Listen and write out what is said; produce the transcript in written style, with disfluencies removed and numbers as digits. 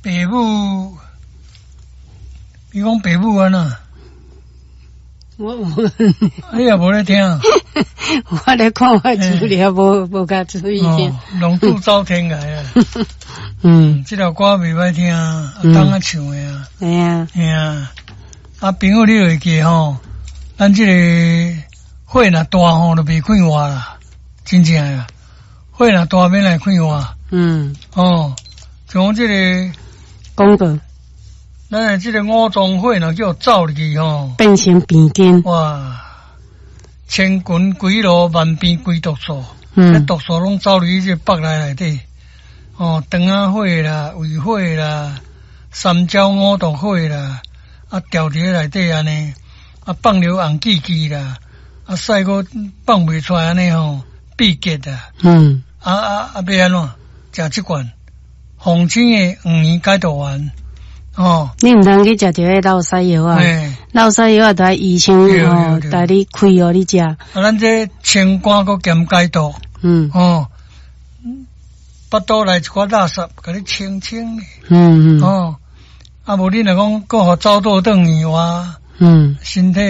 爸母，你讲爸母安那？你也无咧听， 我咧看我资料，无甲注意听。 龙柱朝天来啊！这条歌袂歹听，当啊唱的啊。 哎呀， 哎呀，朋友你会记吼？咱这个火若大吼，就袂开活啦，真正啊！火若大免来开活。像这个讲过。 咱的这个五脏火若叫走入去吼， 变成病根。 哇！千群归路，万变归毒素。毒素拢走入去这腹内底。肠仔火啦，胃火啦，三焦五毒火啦，调伫内底安尼，放流红记记啦，屎个放袂出来安尼吼，闭结啦。要安怎？食这罐红青的黄连解毒丸。 你唔通去食这个老西药啊？老西药都医生带你开你食。 咱这清肝个兼解毒。腹肚内一寡垃圾，甲你清清咧。无你若讲，搁互走倒转去哇，身体。